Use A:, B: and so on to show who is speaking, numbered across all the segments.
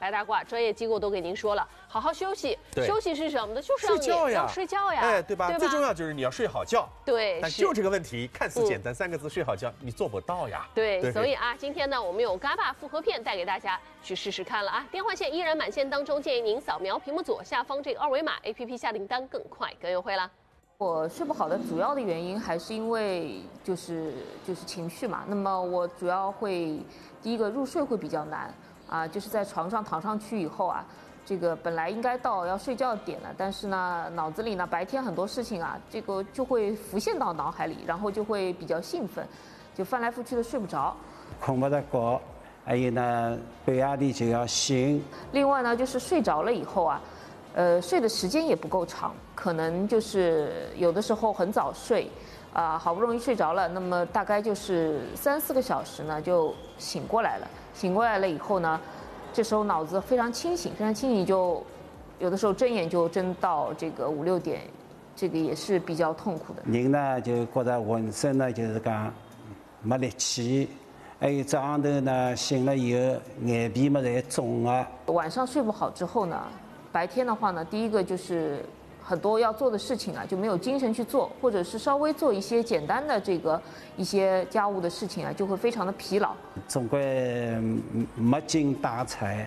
A: 白大褂，专业机构都给您说了，好好休息。休息是什么呢？就是
B: 睡觉呀，
A: 要睡觉呀，
B: 哎，对吧？最重要就是你要睡好觉。
A: 对，
B: 但就这个问题看似简单，3个字睡好觉，你做不到呀。
A: 对，所以啊，今天呢，我们有GABA复合片带给大家去试试看了啊。电话线依然满线当中，建议您扫描屏幕左下方这个2维码 ，APP 下订单更快更优惠啦。
C: 我睡不好的主要的原因还是因为就是情绪嘛。那么我主要会第一个入睡会比较难啊，就是在床上躺上去以后啊，这个本来应该到要睡觉点了，但是呢脑子里呢白天很多事情啊，这个就会浮现到脑海里，然后就会比较兴奋，就翻来覆去的睡不着，
D: 困不着觉，还有呢半夜里就要醒。
C: 另外呢就是睡着了以后啊。睡的时间也不够长，可能就是有的时候很早睡，好不容易睡着了，那么大概就是3、4个小时呢就醒过来了。醒过来了以后呢，这时候脑子非常清醒，就有的时候睁眼就睁到这个5、6点，这个也是比较痛苦的。
D: 人呢就觉得浑身呢就是讲没力气，还有早上头呢醒了以后眼皮嘛侪肿啊。
C: 晚上睡不好之后呢，白天的话呢，第一个就是很多要做的事情啊就没有精神去做，或者是稍微做一些简单的一些家务的事情啊，就会非常的疲劳。
D: 总归没精打采，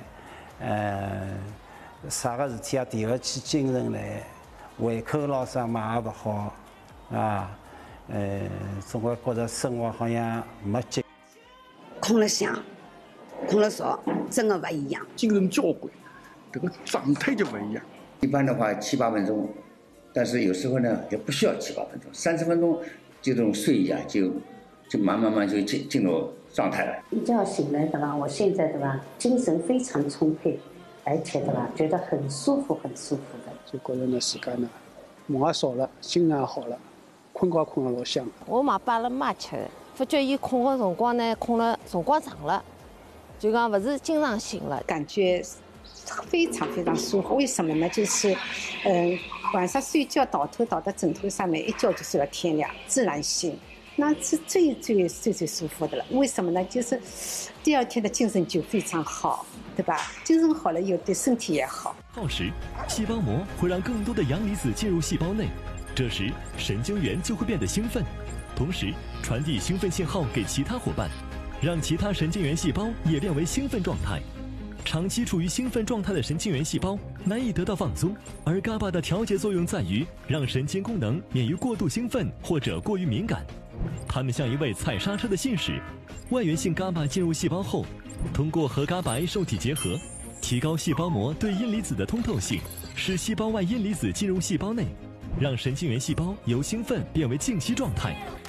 D: 啥个事体也提不起精神来，胃口老啥嘛也不好，啊，总归觉得生活好像没劲。
E: 困了香，困了少，真的不一样，
F: 精神交关。这个状态就不一样。
G: 一般的话7、8分钟，但是有时候呢也不需要7、8分钟，30分钟就这种睡意啊，就慢慢就进入状态了。
H: 一觉醒来对吧？我现在对吧，精神非常充沛，而且对吧，觉得很舒服的。
F: 就觉得那时间呢，梦也少了，心也好了，困觉困得老香。
I: 我嘛摆了妈吃的，发觉伊困的辰光呢，困了辰光长了，就讲不是经常醒了，
J: 感觉非常舒服。为什么呢？就是晚上睡觉倒头倒到枕头上面，一觉就睡到天亮，自然醒，那是最舒服的了。为什么呢？就是第2天的精神就非常好，对吧？精神好了以后对身体也好。
K: 耗时，细胞膜会让更多的阳离子进入细胞内，这时神经元就会变得兴奋，同时传递兴奋信号给其他伙伴，让其他神经元细胞也变为兴奋状态。长期处于兴奋状态的神经元细胞难以得到放松，而 GABA 的调节作用在于让神经功能免于过度兴奋或者过于敏感。它们像一位踩刹车的信使，外源性 GABA 进入细胞后，通过和 GABA A 受体结合，提高细胞膜对阴离子的通透性，使细胞外阴离子进入细胞内，让神经元细胞由兴奋变为静息状态。